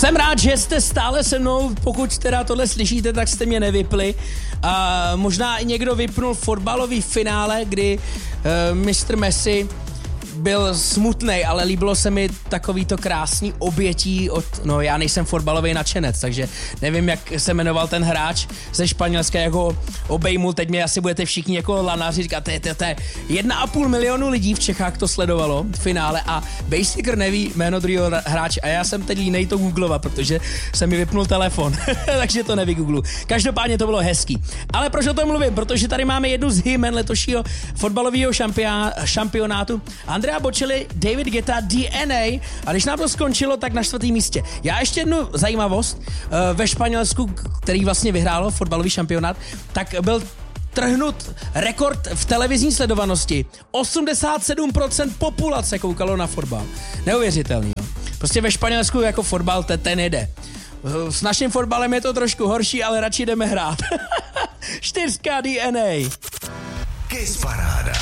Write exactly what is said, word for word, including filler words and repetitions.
Jsem rád, že jste stále se mnou, pokud teda tohle slyšíte, tak jste mě nevypli. A možná i někdo vypnul fotbalový finále, kdy uh, mistr Messi byl smutnej, ale líbilo se mi takovýto krásný obětí od, no já nejsem fotbalový nadšenec, takže nevím, jak se jmenoval ten hráč ze Španělska, jak ho obejmul, teď mě asi budete všichni jako lanáři říkat, to je, to je jedna a půl milionu lidí v Čechách to sledovalo v finále a Basicker neví jméno druhého hráče a já jsem teď línej to googlovat, protože se mi vypnul telefon, takže to nevygooglu. Každopádně to bylo hezký. Ale proč o tom mluvím? Protože tady máme jednu z hymen letošního fotbalového šampionátu. Andrea Bocelli, David Guetta, D N A a když nám to skončilo, tak na čtvrtém místě. Já ještě jednu zajímavost, ve Španělsku, který vlastně vyhrálo fotbalový šampionát, tak byl trhnut rekord v televizní sledovanosti. osmdesát sedm procent populace koukalo na fotbal. Neuvěřitelný, jo. Prostě ve Španělsku jako fotbal ten jede. S naším fotbalem je to trošku horší, ale radši jdeme hrát. Čtyřka D N A. Kiss Paráda.